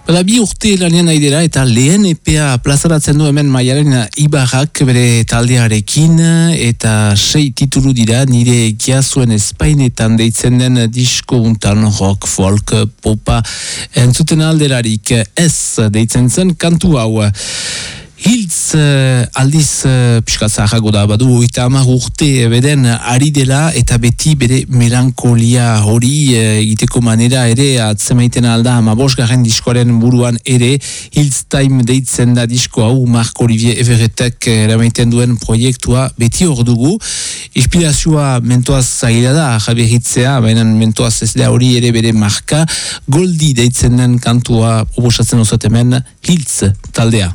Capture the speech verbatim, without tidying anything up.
Bada bi urte lanean nahi dela eta lehen epea plazaratzen du hemen Maialen Ibarrak bere taldearekin eta sei titulu dira nire egia zuen Espainetan deitzen den disko untan rock, folk, popa entzuten alderarik ez deitzen zen kantu hau. Hiltz uh, aldiz uh, pixka zaharrago da badu eta hamar urte beden ari dela eta beti bere melankolia hori uh, egiteko manera ere atzemaiten alda hamabosgarren diskoaren buruan ere Hiltz Time deitzen da disko hau Marc Olivier Everettek eramaiten duen proiektua beti hor dugu. Inspirazioa mentoaz zaila da jaberritzea, baina mentoaz ez da hori ere bere marka. Goldi deitzen den kantua proposatzen osotemen Hiltz taldea.